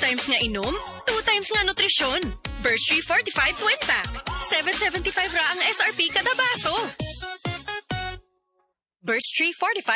times nga inom, 2 times nga nutrisyon. Birch Tree Fortified Twin Pack. 7.75 ra ang SRP kada baso. Birch Tree Fortified